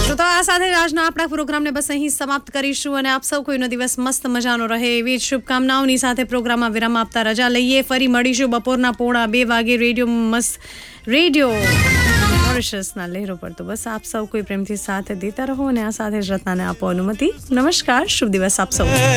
તો આ સાથે જ આજના આપણા પ્રોગ્રામને બસ અહીં સમાપ્ત કરીશું અને આપ સૌ કોઈનો દિવસ મસ્ત મજાનો રહે એવી જ શુભકામનાઓની સાથે પ્રોગ્રામમાં વિરામ આપતા રજા લઈએ. ફરી મળીશું બપોરના 1:30 વાગે રેડિયો મોરિશસના લહેરો પર. તો બસ આપ સૌ કોઈ પ્રેમથી સાથ દેતા રહો અને આ સાથે જ રત્નાને આપો અનુમતિ. નમસ્કાર, શુભ દિવસ આપ સૌ.